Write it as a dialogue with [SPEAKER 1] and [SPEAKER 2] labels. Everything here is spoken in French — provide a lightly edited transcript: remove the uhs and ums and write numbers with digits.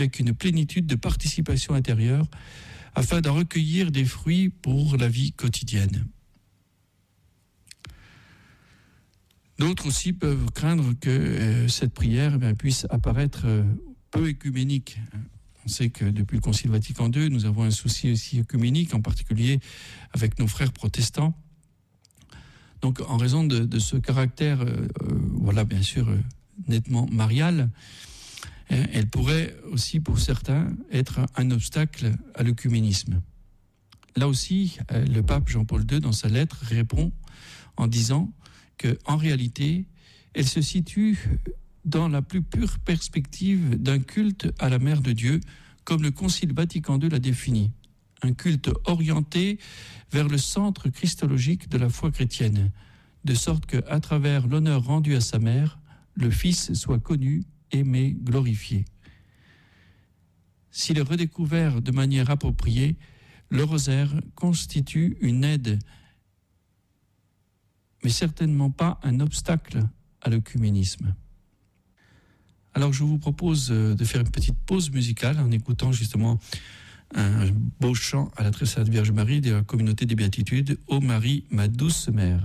[SPEAKER 1] avec une plénitude de participation intérieure afin d'en recueillir des fruits pour la vie quotidienne. D'autres aussi peuvent craindre que cette prière puisse apparaître peu œcuménique. On sait que depuis le Concile Vatican II, nous avons un souci aussi œcuménique, en particulier avec nos frères protestants. Donc, en raison de ce caractère, bien sûr, nettement marial, elle pourrait aussi, pour certains, être un obstacle à l'œcuménisme. Là aussi, le pape Jean-Paul II, dans sa lettre, répond en disant qu'en réalité, elle se situe dans la plus pure perspective d'un culte à la Mère de Dieu, comme le Concile Vatican II l'a défini. Un culte orienté vers le centre christologique de la foi chrétienne, de sorte qu'à travers l'honneur rendu à sa mère, le Fils soit connu, aimé, glorifié. S'il est redécouvert de manière appropriée, le rosaire constitue une aide, mais certainement pas un obstacle à l'œcuménisme. Alors je vous propose de faire une petite pause musicale en écoutant justement un beau chant à la très sainte Vierge Marie de la communauté des Béatitudes, « Ô Marie, ma douce mère ».